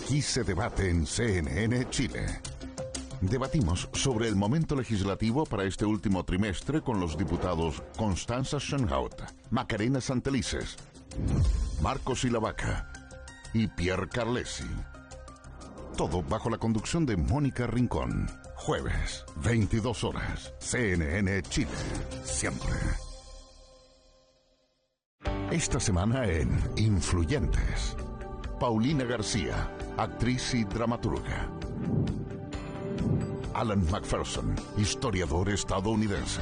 Aquí se debate en CNN Chile. Debatimos sobre el momento legislativo para este último trimestre con los diputados Constanza Schoenhout, Macarena Santelices, Marcos Silavaca y Pierre Carlesi. Todo bajo la conducción de Mónica Rincón. Jueves, 22 horas, CNN Chile, siempre. Esta semana en Influyentes, Paulina García, actriz y dramaturga. Alan McPherson, historiador estadounidense.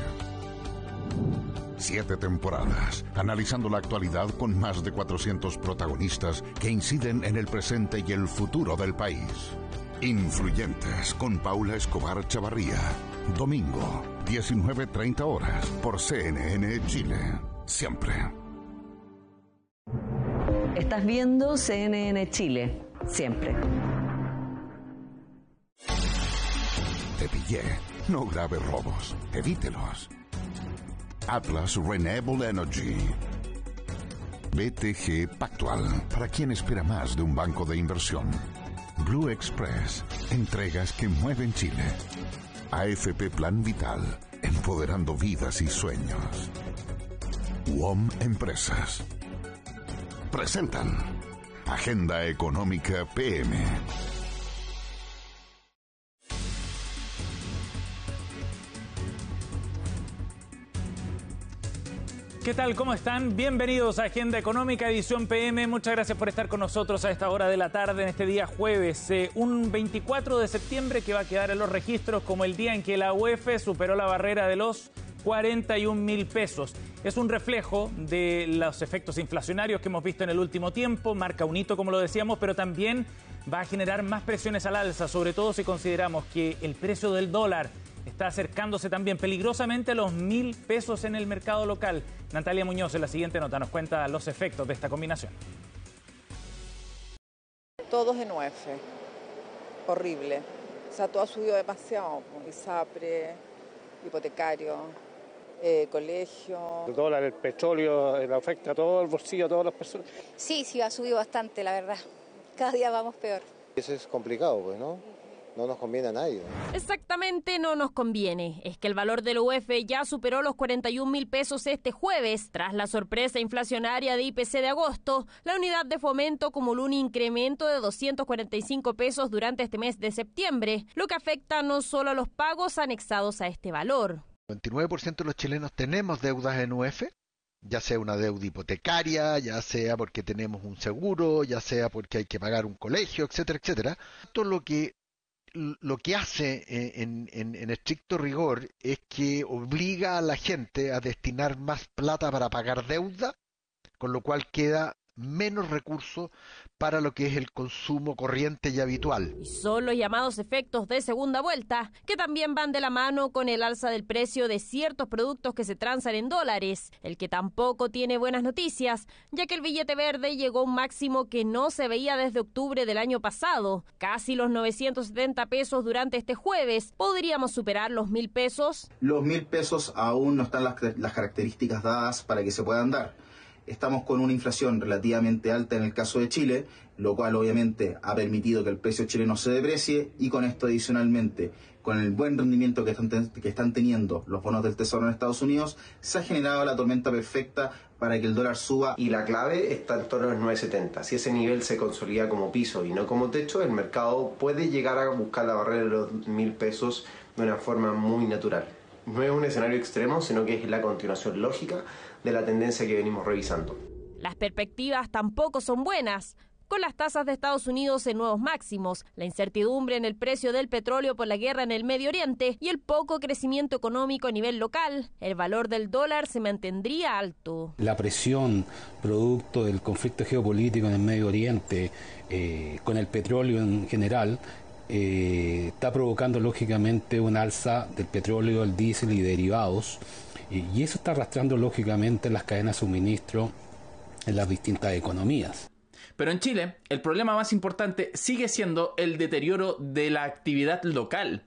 7 temporadas, analizando la actualidad con más de 400 protagonistas que inciden en el presente y el futuro del país. Influyentes con Paula Escobar Chavarría. Domingo, 19:30 horas, por CNN Chile. Siempre. Estás viendo CNN Chile. Siempre. Te pillé. No grave robos. Evítelos. Atlas Renewable Energy. BTG Pactual. Para quien espera más de un banco de inversión. Blue Express. Entregas que mueven Chile. AFP Plan Vital. Empoderando vidas y sueños. WOM Empresas. Presentan Agenda Económica PM. ¿Qué tal? ¿Cómo están? Bienvenidos a Agenda Económica, edición PM. Muchas gracias por estar con nosotros a esta hora de la tarde, en este día jueves, un 24 de septiembre que va a quedar en los registros como el día en que la UEF superó la barrera de los 41.000 pesos. Es un reflejo de los efectos inflacionarios que hemos visto en el último tiempo, marca un hito, como lo decíamos, pero también va a generar más presiones al alza, sobre todo si consideramos que el precio del dólar está acercándose también peligrosamente a los 1.000 pesos en el mercado local. Natalia Muñoz en la siguiente nota nos cuenta los efectos de esta combinación. Todos en UEF, horrible. O sea, todo ha subido demasiado. ISAPRE, hipotecario, colegio. El dólar, el petróleo, afecta a todo el bolsillo, a todas las personas. Sí, ha subido bastante, la verdad. Cada día vamos peor. Eso es complicado, pues, ¿no? No nos conviene a nadie. Exactamente, no nos conviene. Es que el valor del UEF ya superó los 41.000 pesos este jueves. Tras la sorpresa inflacionaria de IPC de agosto, la unidad de fomento acumuló un incremento de 245 pesos durante este mes de septiembre, lo que afecta no solo a los pagos anexados a este valor. El 29% de los chilenos tenemos deudas en UEF, ya sea una deuda hipotecaria, ya sea porque tenemos un seguro, ya sea porque hay que pagar un colegio, etcétera, etcétera. Todo lo que hace en estricto rigor es que obliga a la gente a destinar más plata para pagar deuda, con lo cual queda menos recursos para lo que es el consumo corriente y habitual. Y son los llamados efectos de segunda vuelta, que también van de la mano con el alza del precio de ciertos productos que se transan en dólares, el que tampoco tiene buenas noticias, ya que el billete verde llegó a un máximo que no se veía desde octubre del año pasado, casi los 970 pesos durante este jueves. ¿Podríamos superar los 1.000 pesos? Los 1.000 pesos aún no están las características dadas para que se puedan dar. Estamos con una inflación relativamente alta en el caso de Chile, lo cual obviamente ha permitido que el precio chileno se deprecie, y con esto adicionalmente, con el buen rendimiento que están teniendo los bonos del Tesoro en Estados Unidos, se ha generado la tormenta perfecta para que el dólar suba. Y la clave está en torno a los 9.70. Si ese nivel se consolida como piso y no como techo, el mercado puede llegar a buscar la barrera de los 1.000 pesos de una forma muy natural. No es un escenario extremo, sino que es la continuación lógica de la tendencia que venimos revisando. Las perspectivas tampoco son buenas. Con las tasas de Estados Unidos en nuevos máximos, la incertidumbre en el precio del petróleo por la guerra en el Medio Oriente y el poco crecimiento económico a nivel local, el valor del dólar se mantendría alto. La presión producto del conflicto geopolítico en el Medio Oriente, con el petróleo en general, está provocando lógicamente un alza del petróleo, el diésel y derivados, y eso está arrastrando lógicamente las cadenas de suministro en las distintas economías. Pero en Chile, el problema más importante sigue siendo el deterioro de la actividad local.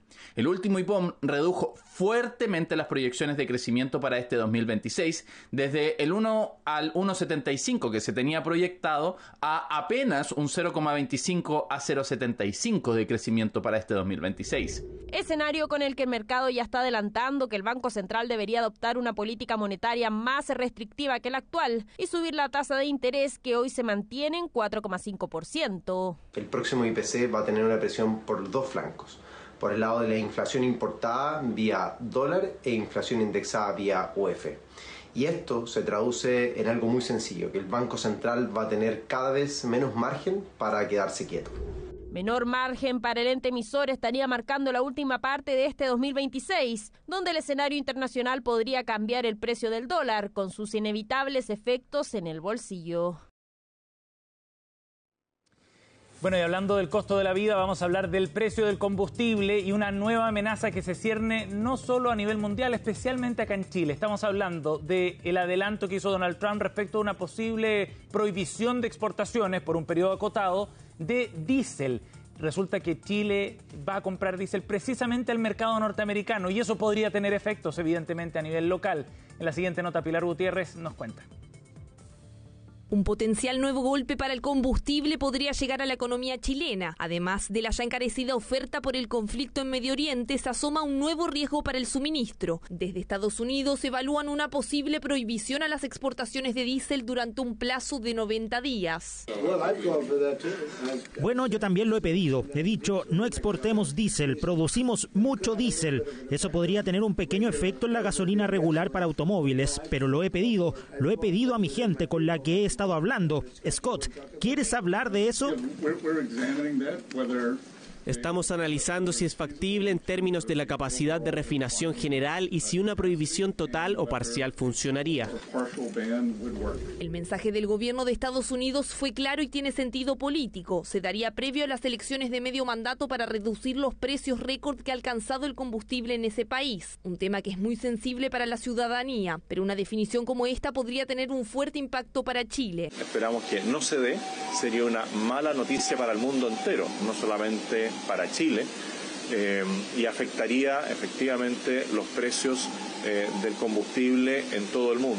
El último IPOM redujo fuertemente las proyecciones de crecimiento para este 2026, desde el 1 al 1,75 que se tenía proyectado a apenas un 0,25 a 0,75 de crecimiento para este 2026. Escenario con el que el mercado ya está adelantando que el Banco Central debería adoptar una política monetaria más restrictiva que la actual y subir la tasa de interés que hoy se mantiene en 4,5%. El próximo IPC va a tener una presión por dos flancos. Por el lado de la inflación importada vía dólar e inflación indexada vía UF. Y esto se traduce en algo muy sencillo, que el Banco Central va a tener cada vez menos margen para quedarse quieto. Menor margen para el ente emisor estaría marcando la última parte de este 2026, donde el escenario internacional podría cambiar el precio del dólar, con sus inevitables efectos en el bolsillo. Bueno, y hablando del costo de la vida, vamos a hablar del precio del combustible y una nueva amenaza que se cierne no solo a nivel mundial, especialmente acá en Chile. Estamos hablando del adelanto que hizo Donald Trump respecto a una posible prohibición de exportaciones por un periodo acotado de diésel. Resulta que Chile va a comprar diésel precisamente al mercado norteamericano y eso podría tener efectos, evidentemente, a nivel local. En la siguiente nota, Pilar Gutiérrez nos cuenta. Un potencial nuevo golpe para el combustible podría llegar a la economía chilena. Además de la ya encarecida oferta por el conflicto en Medio Oriente, se asoma un nuevo riesgo para el suministro. Desde Estados Unidos evalúan una posible prohibición a las exportaciones de diésel durante un plazo de 90 días. Bueno, yo también lo he pedido. He dicho, no exportemos diésel, producimos mucho diésel. Eso podría tener un pequeño efecto en la gasolina regular para automóviles, pero lo he pedido a mi gente con la que he estado hablando. Scott, ¿quieres hablar de eso? Estamos analizando si es factible en términos de la capacidad de refinación general y si una prohibición total o parcial funcionaría. El mensaje del gobierno de Estados Unidos fue claro y tiene sentido político. Se daría previo a las elecciones de medio mandato para reducir los precios récord que ha alcanzado el combustible en ese país. Un tema que es muy sensible para la ciudadanía, pero una definición como esta podría tener un fuerte impacto para Chile. Esperamos que no se dé, sería una mala noticia para el mundo entero, no solamente para Chile, y afectaría efectivamente los precios del combustible en todo el mundo.